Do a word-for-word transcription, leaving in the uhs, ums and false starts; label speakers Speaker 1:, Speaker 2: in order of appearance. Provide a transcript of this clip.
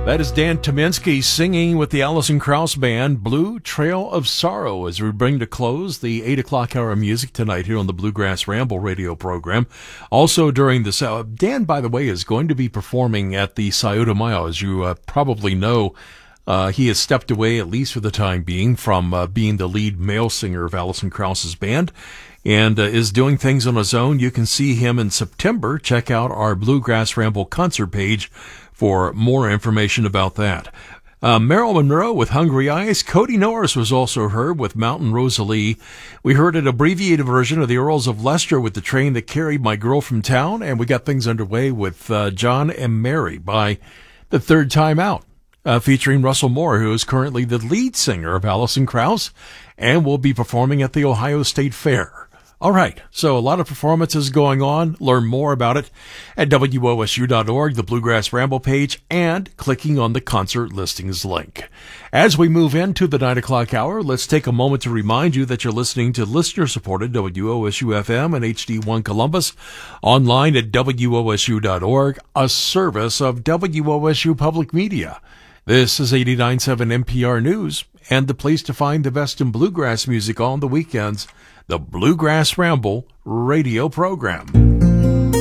Speaker 1: That is Dan Tyminski singing with the Alison Krauss Band, Blue Trail of Sorrow, as we bring to close the eight o'clock hour of music tonight here on the Bluegrass Ramble radio program. Also during this hour, Dan, by the way, is going to be performing at the Scioto Mile. As you uh, probably know, uh, he has stepped away, at least for the time being, from uh, being the lead male singer of Alison Krauss's band, and uh, is doing things on his own. You can see him in September. Check out our Bluegrass Ramble concert page for more information about that. Uh, Marilyn Monroe with Hungry Eyes. Cody Norris was also heard with Mountain Rosalie. We heard an abbreviated version of the Earls of Leicester with The Train That Carried My Girl From Town, and we got things underway with uh, John and Mary by The Third Time Out, uh, featuring Russell Moore, who is currently the lead singer of Alison Krauss and will be performing at the Ohio State Fair. All right, so a lot of performances going on. Learn more about it at W O S U dot org, the Bluegrass Ramble page, and clicking on the concert listings link. As we move into the nine o'clock hour, let's take a moment to remind you that you're listening to listener-supported W O S U F M and H D one Columbus, online at W O S U dot org, a service of W O S U Public Media. This is eighty-nine point seven N P R News, and the place to find the best in bluegrass music on the weekends, the Bluegrass Ramble radio program.